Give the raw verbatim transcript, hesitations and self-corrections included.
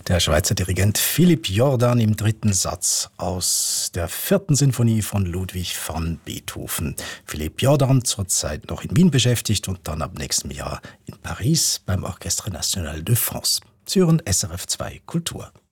Der Schweizer Dirigent Philipp Jordan im dritten Satz aus der vierten Sinfonie von Ludwig van Beethoven. Philipp Jordan zurzeit noch in Wien beschäftigt und dann ab nächstem Jahr in Paris beim Orchestre National de France. Sie hören S R F zwei Kultur.